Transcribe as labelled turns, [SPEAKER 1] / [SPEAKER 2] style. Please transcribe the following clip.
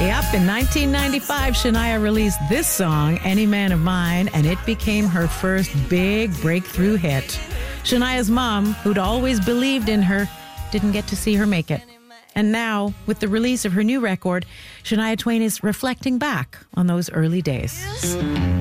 [SPEAKER 1] Yep, in 1995, Shania released this song, Any Man of Mine, and it became her first big breakthrough hit. Shania's mom, who'd always believed in her, didn't get to see her make it. And now, with the release of her new record, Shania Twain is reflecting back on those early days.